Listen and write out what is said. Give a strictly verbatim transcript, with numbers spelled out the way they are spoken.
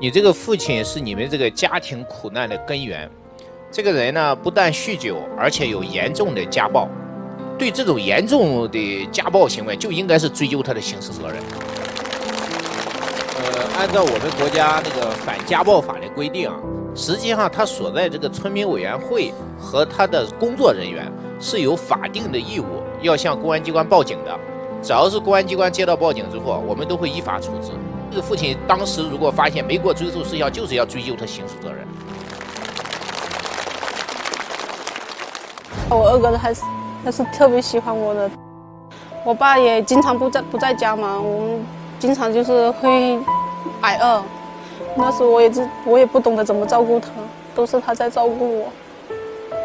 你这个父亲是你们这个家庭苦难的根源。这个人呢，不但酗酒，而且有严重的家暴。对这种严重的家暴行为，就应该是追究他的刑事责任。呃，按照我们国家那个反家暴法的规定啊，实际上他所在这个村民委员会和他的工作人员是有法定的义务要向公安机关报警的。只要是公安机关接到报警之后，我们都会依法处置。这个父亲当时如果发现没过追诉事项，就是要追究他刑事责任。 我二哥还是还是特别喜欢我的，我爸也经常不在不在家嘛，我们经常就是会挨饿。那时候我也是我也不懂得怎么照顾他，都是他在照顾我。